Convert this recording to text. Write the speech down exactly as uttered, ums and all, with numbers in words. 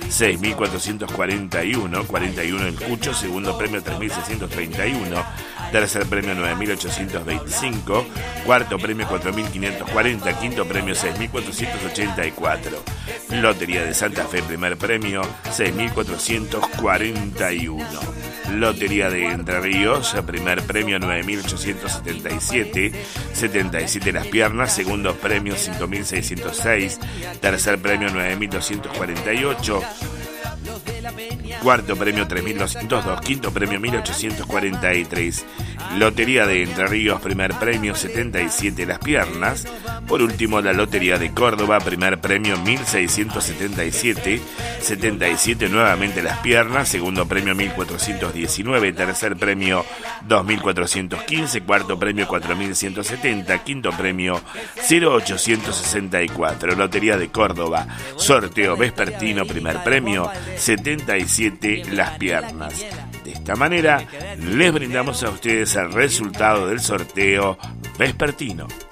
seis mil cuatrocientos cuarenta y uno, cuarenta y uno el Cucho, segundo premio tres mil seiscientos treinta y uno, tercer premio nueve mil ochocientos veinticinco, cuarto premio cuatro mil quinientos cuarenta, quinto premio seis mil cuatrocientos ochenta y cuatro. Lotería de Santa Fe, primer premio seis mil cuatrocientos cuarenta y uno. Lotería de Entre Ríos, primer premio nueve mil ochocientos setenta y siete, setenta y siete las piernas, segundo premio cinco mil seiscientos seis, tercer premio nueve mil doscientos cuarenta y ocho, cuarto premio tres mil doscientos dos, quinto premio mil ochocientos cuarenta y tres. Lotería de Entre Ríos, primer premio setenta y siete las piernas. Por último, la Lotería de Córdoba, primer premio mil seiscientos setenta y siete, setenta y siete nuevamente las piernas, segundo premio mil cuatrocientos diecinueve, tercer premio dos mil cuatrocientos quince, cuarto premio cuatro mil ciento setenta, quinto premio cero mil ochocientos sesenta y cuatro. Lotería de Córdoba, sorteo vespertino, primer premio setenta y siete las piernas. De esta manera les brindamos a ustedes el resultado del sorteo vespertino.